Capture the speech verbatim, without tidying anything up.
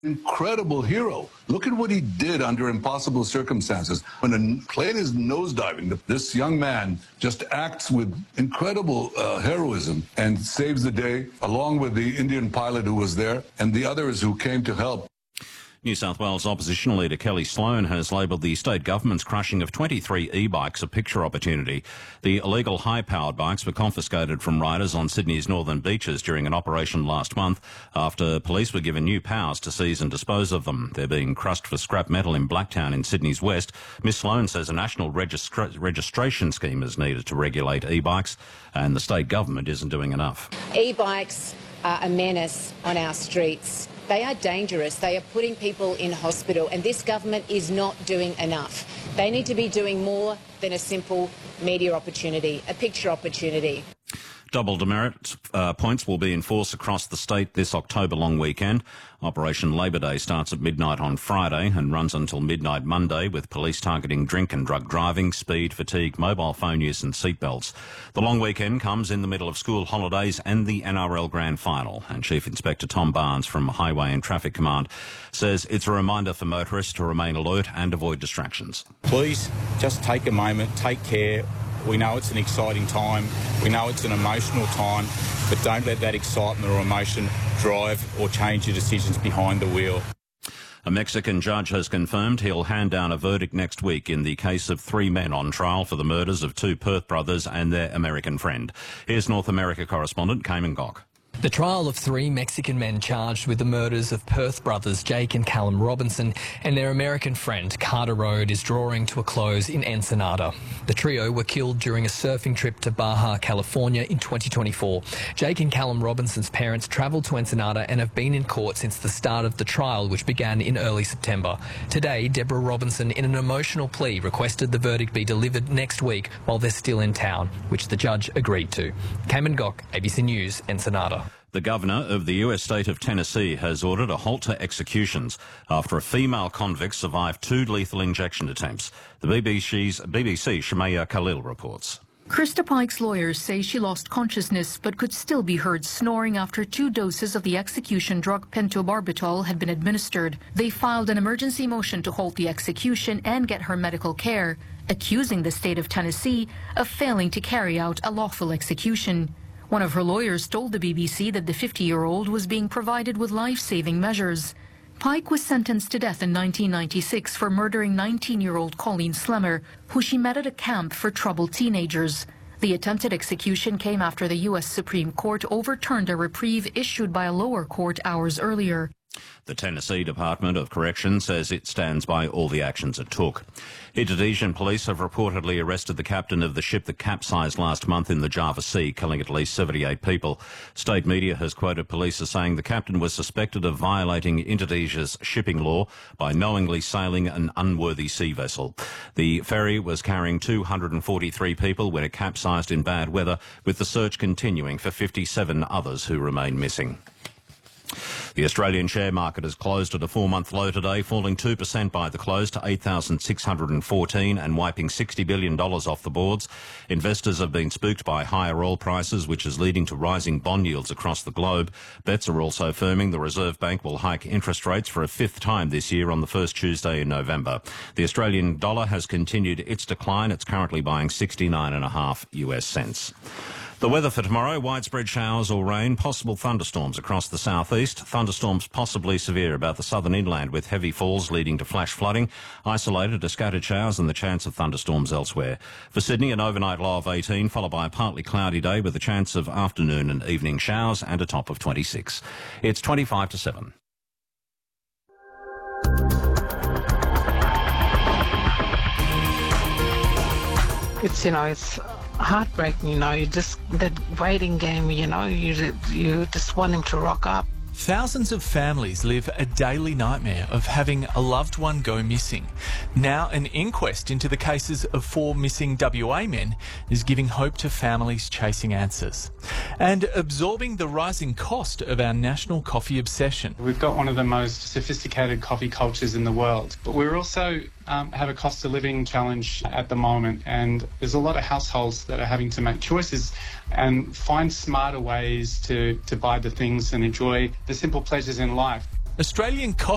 Incredible hero. Look at what he did under impossible circumstances. When a plane is nosediving, this young man just acts with incredible uh, heroism and saves the day, along with the Indian pilot who was there and the others who came to help. New South Wales opposition leader Kelly Sloan has labelled the state government's crushing of twenty-three e-bikes a picture opportunity. The illegal high-powered bikes were confiscated from riders on Sydney's northern beaches during an operation last month after police were given new powers to seize and dispose of them. They're being crushed for scrap metal in Blacktown in Sydney's west. Miss Sloan says a national registra- registration scheme is needed to regulate e-bikes, and the state government isn't doing enough. E-bikes are a menace on our streets. They are dangerous. They are putting people in hospital, and this government is not doing enough. They need to be doing more than a simple media opportunity, a picture opportunity. Double demerit uh, points will be in force across the state this October long weekend. Operation Labor Day starts at midnight on Friday and runs until midnight Monday, with police targeting drink and drug driving, speed, fatigue, mobile phone use and seatbelts. The long weekend comes in the middle of school holidays and the N R L Grand Final, and Chief Inspector Tom Barnes from Highway and Traffic Command says it's a reminder for motorists to remain alert and avoid distractions. Please just take a moment, take care. We know it's an exciting time, we know it's an emotional time, but don't let that excitement or emotion drive or change your decisions behind the wheel. A Mexican judge has confirmed he'll hand down a verdict next week in the case of three men on trial for the murders of two Perth brothers and their American friend. Here's North America correspondent Cayman Gok. The trial of three Mexican men charged with the murders of Perth brothers Jake and Callum Robinson and their American friend Carter Road is drawing to a close in Ensenada. The trio were killed during a surfing trip to Baja, California in twenty twenty-four. Jake and Callum Robinson's parents travelled to Ensenada and have been in court since the start of the trial, which began in early September. Today, Deborah Robinson, in an emotional plea, requested the verdict be delivered next week while they're still in town, which the judge agreed to. Cayman Gok, A B C News, Ensenada. The governor of the U S state of Tennessee has ordered a halt to executions after a female convict survived two lethal injection attempts. The B B C's B B C Shemaya Khalil reports. Krista Pike's lawyers say she lost consciousness but could still be heard snoring after two doses of the execution drug pentobarbital had been administered. They filed an emergency motion to halt the execution and get her medical care, accusing the state of Tennessee of failing to carry out a lawful execution. One of her lawyers told the B B C that the fifty-year-old was being provided with life-saving measures. Pike was sentenced to death in nineteen ninety-six for murdering nineteen-year-old Colleen Slemmer, who she met at a camp for troubled teenagers. The attempted execution came after the U S Supreme Court overturned a reprieve issued by a lower court hours earlier. The Tennessee Department of Corrections says it stands by all the actions it took. Indonesian police have reportedly arrested the captain of the ship that capsized last month in the Java Sea, killing at least seventy-eight people. State media has quoted police as saying the captain was suspected of violating Indonesia's shipping law by knowingly sailing an unworthy sea vessel. The ferry was carrying two hundred forty-three people when it capsized in bad weather, with the search continuing for fifty-seven others who remain missing. The Australian share market has closed at a four-month low today, falling two percent by the close to eight thousand six hundred fourteen and wiping sixty billion dollars off the boards. Investors have been spooked by higher oil prices, which is leading to rising bond yields across the globe. Bets are also firming the Reserve Bank will hike interest rates for a fifth time this year on the first Tuesday in November. The Australian dollar has continued its decline. It's currently buying sixty-nine and a half U S cents. The weather for tomorrow, widespread showers or rain, possible thunderstorms across the southeast. Thunderstorms possibly severe about the southern inland with heavy falls leading to flash flooding. Isolated to scattered showers and the chance of thunderstorms elsewhere. For Sydney, an overnight low of eighteen, followed by a partly cloudy day with a chance of afternoon and evening showers and a top of twenty-six. It's twenty-five to seven. It's, you know, it's heartbreaking, you know, you just, that waiting game, you know, you, you just want him to rock up. Thousands of families live a daily nightmare of having a loved one go missing. Now an inquest into the cases of four missing W A men is giving hope to families chasing answers. And absorbing the rising cost of our national coffee obsession. We've got one of the most sophisticated coffee cultures in the world, but we're also um, have a cost of living challenge at the moment, and there's a lot of households that are having to make choices and find smarter ways to, to buy the things and enjoy the simple pleasures in life. Australian coffee